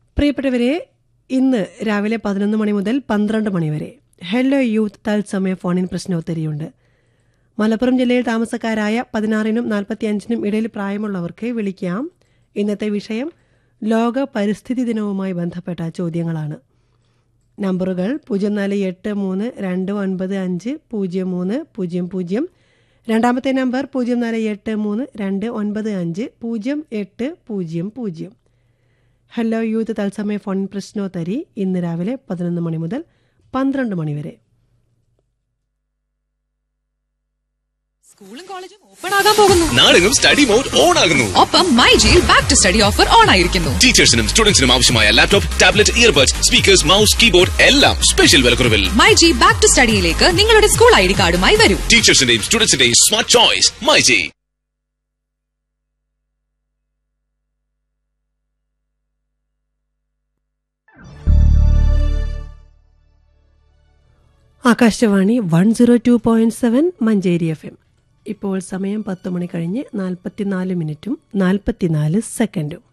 പ്രിയപ്പെട്ടവരെ, ഇന്ന് രാവിലെ 11 മണി മുതൽ 12 മണി വരെ ഹെല്ലോ യൂത്ത് തത്സമയ ഫോണിൻ പ്രശ്നോത്തരിയുണ്ട്. മലപ്പുറം ജില്ലയിൽ താമസക്കാരായ 16നും 45നും ഇടയിൽ പ്രായമുള്ളവർക്ക് വിളിക്കാം. ഇന്നത്തെ വിഷയം ലോക പരിസ്ഥിതി ദിനവുമായി ബന്ധപ്പെട്ട ചോദ്യങ്ങളാണ്. നമ്പറുകൾ 0483295030. രണ്ടാമത്തെ നമ്പർ 048329500800. ഹലോ യൂത്ത് തത്സമയ ഫോൺ പ്രശ്നോത്തരി ഇന്ന് രാവിലെ 11 മണി മുതൽ 12 മണി വരെ. സ്കൂളും കോളേജും ഓപ്പൺ ആകാൻ പോകുന്നു. നാളെയും സ്റ്റഡി മോഡ് ഓൺ ആകുന്നു. ഒപ്പം മൈജിയിൽ back to study offer on ആയിരിക്കുന്നു. ടീച്ചേഴ്സിനും സ്റ്റുഡൻസിനും ആവശ്യമായ laptop, tablet, earbuds, speakers, mouse, keyboard എല്ലാം സ്പെഷ്യൽ വിലക്കുറവിൽ. മൈജി ബാക്ക് ടു സ്റ്റഡിയിലേക്ക് നിങ്ങളുടെ സ്കൂൾ ഐഡി കാർഡുമായി വരൂ. ടീച്ചേഴ്സിന്റെയും സ്റ്റുഡൻസിന്റെയും smart choice myG. Akashvani 102.7 Manjeri FM. ഇപ്പോൾ സമയം 10 മണി കഴിഞ്ഞ് 44 മിനിറ്റും 44 സെക്കൻഡും.